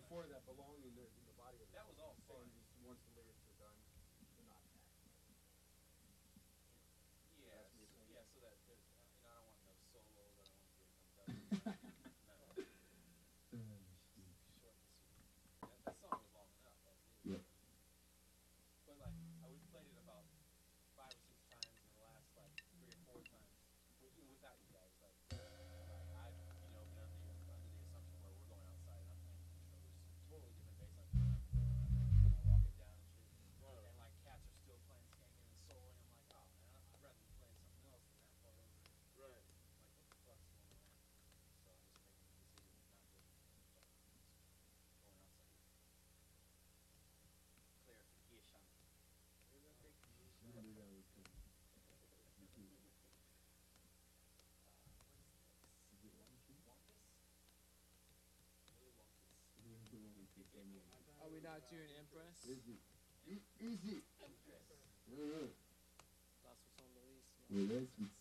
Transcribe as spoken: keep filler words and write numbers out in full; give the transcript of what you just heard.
before that belong in the in the body of the That song. was all He's saying fun. just once the lyrics are done, they're not tacked by himself. Yeah, That's what you're so, saying. yeah, so that there, uh, you know, I don't want no solos. I don't want to hear no dubstep. None of that. Oh, Just short and sweet. That, that song was long enough as is, yeah. but but like I we played it about five or six times in the last like three or four times, with, even without you guys. Like like I've you know been under the under the assumption where we're going outside and I'm playing you know there's some totally different bass lines going on, and then I walk it down and shit, Right. and like cats are still playing skanking and soloing. I'm like, oh man, I'd rather be playing something else than that part over it. Right. I'm like, what the fuck's going on? So I'm just making the decision not to start going outside. Clarification. Maybe that was good. Uh, what is this? Is it one key? Wonkus? Willy Wonkus. Maybe the one we picked anyway. Are we not doing Empress? Easy. E- easy. Empress. Yeah. That's what's on the list. Well, that's with